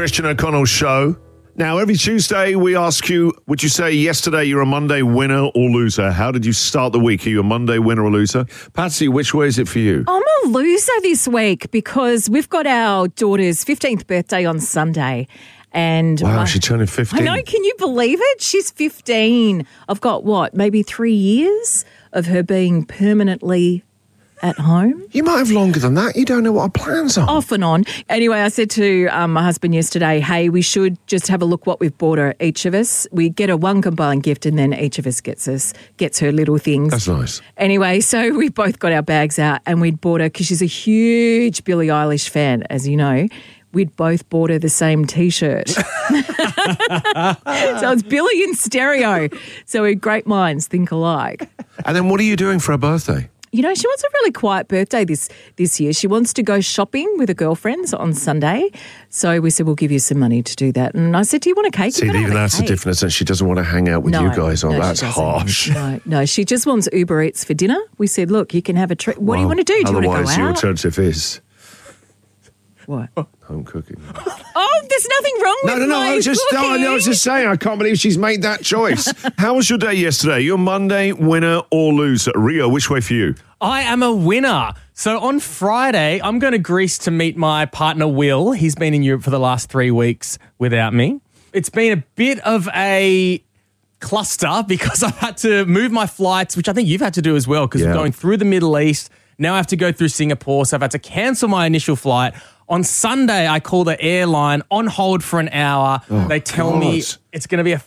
Christian O'Connell Show. Now, every Tuesday we ask you, would you say yesterday you're a Monday winner or loser? How did you start the week? Are you a Monday winner or loser? Patsy, which way is it for you? I'm a loser this week because we've got our daughter's 15th birthday on Sunday. And Wow, she's turning 15. I know, can you believe it? She's 15. I've got, maybe 3 years of her being permanently at home. You might have longer than that. You don't know what our plans are. Off and on. Anyway, I said to my husband yesterday, hey, we should just have a look what we've bought her, each of us. We get her one combined gift and then each of us gets her little things. That's nice. Anyway, so we both got our bags out and we'd bought her, because she's a huge Billie Eilish fan, as you know. We'd both bought her the same T-shirt. So it's Billie in stereo. So great minds think alike. And then what are you doing for her birthday? You know, she wants a really quiet birthday this year. She wants to go shopping with her girlfriends on Sunday. So we said, we'll give you some money to do that. And I said, do you want a cake? See, even that's the difference. And she doesn't want to hang out with you guys. Oh, that's harsh. No, she just wants Uber Eats for dinner. We said, look, you can have a treat. What do you want to do? Do you want to go out? Otherwise, the alternative is... What? Home cooking. Oh, there's nothing wrong with No, I was just saying, I can't believe she's made that choice. How was your day yesterday? You're Monday winner or loser? Rio, which way for you? I am a winner. So on Friday, I'm going to Greece to meet my partner, Will. He's been in Europe for the last 3 weeks without me. It's been a bit of a cluster because I've had to move my flights, which I think you've had to do as well, because we're going through the Middle East. Now I have to go through Singapore, so I've had to cancel my initial flight. On Sunday, I call the airline on hold for an hour. They tell me it's going to be a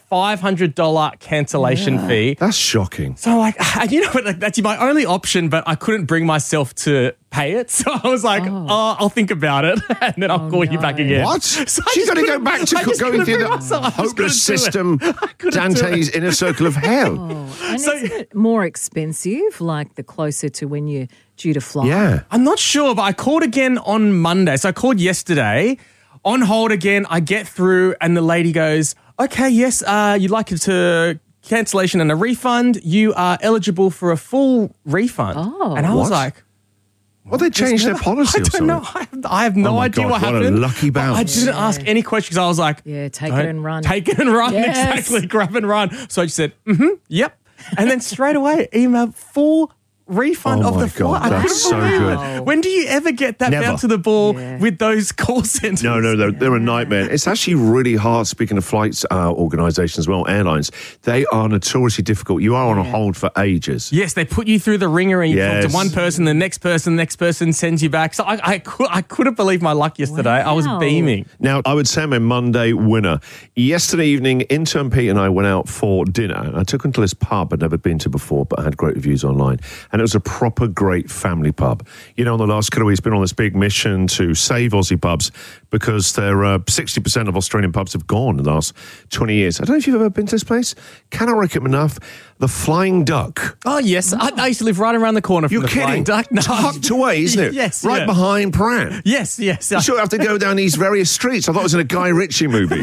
$500 cancellation fee. That's shocking. So you know what, that's my only option, but I couldn't bring myself to pay it. So I was like, I'll think about it, and then I'll call you back again. What? So She's going to go back to going through the hopeless system, Dante's inner circle of hell. And isn't it more expensive, like the closer to when you're due to fly? Yeah. I'm not sure, but I called again on Monday. So I called yesterday, on hold again. I get through and the lady goes, okay, yes, you'd like it to cancellation and a refund. You are eligible for a full refund. And I was like, well, they changed their policy. I don't know. I have no idea what happened. What a lucky bounce. I didn't ask any questions. I was like, take it and run. Take it and run. Yes. Exactly. Grab and run. So I just said, yep. And then straight away, email full refund of the flight. God, that's so good. When do you ever get that down to the ball with those call centers? No, they're a nightmare. It's actually really hard, speaking of flights organisations as well, airlines. They are notoriously difficult. You are on a hold for ages. Yes, they put you through the ringer and you talk to one person, the next person sends you back. So I couldn't believe my luck yesterday. Wow. I was beaming. Now, I would say I'm a Monday winner. Yesterday evening, intern Pete and I went out for dinner. I took him to this pub I'd never been to before, but I had great reviews online. And it was a proper great family pub. You know, in the last couple of weeks, been on this big mission to save Aussie pubs because they're 60% of Australian pubs have gone in the last 20 years. I don't know if you've ever been to this place. Cannot recommend enough. The Flying Duck. Oh, yes. I used to live right around the corner from the Flying Duck. No. Tucked away, isn't it? Yes. Right behind Pran. Yes. You sort of have to go down these various streets. I thought it was in a Guy Ritchie movie.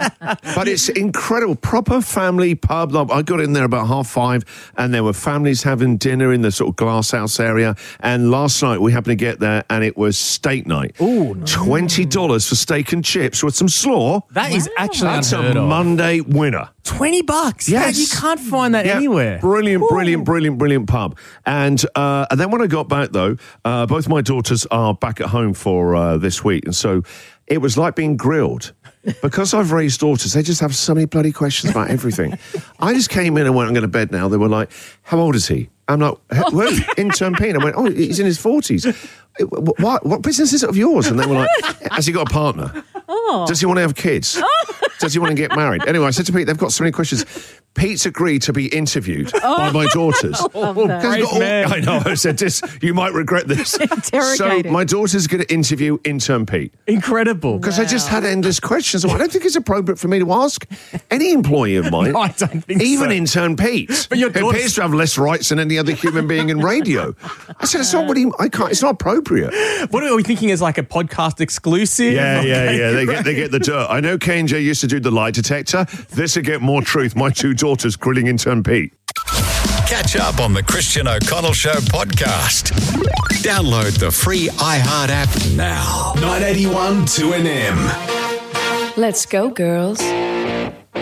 But it's incredible. Proper family pub. I got in there about 5:30 and there were families having dinner in the sort of glass house area. And last night we happened to get there and it was steak night. Oh, no. $20 for steak and chips with some slaw. That is actually unheard of. Monday winner. $20. Yes. You can't find that anywhere. Brilliant pub. And then when I got back, though, both my daughters are back at home for this week. And so it was like being grilled. Because I've raised daughters, they just have so many bloody questions about everything. I just came in and went, I'm going to bed now. They were like, how old is he? I'm like, where? Intern Pete. I went, oh, he's in his 40s. What business is it of yours? And they were like, has he got a partner? Does he want to have kids? Does he want to get married? Anyway, I said to Pete, they've got so many questions. Pete's agreed to be interviewed by my daughters. I know, I said this, you might regret this. So my daughter's going to interview intern Pete. Incredible. Because I just had endless questions. I don't think it's appropriate for me to ask any employee of mine. No, I don't think even intern Pete. But your who appears to have less rights than any other human being in radio. I said, it's not it's not appropriate. What are we thinking is like a podcast exclusive? Yeah. They get the dirt. I know K&J used to do the lie detector. This will get more truth. My two daughters grilling intern Pete. Catch up on the Christian O'Connell Show podcast. Download the free iHeart app now. 981 2NM. Let's go, girls.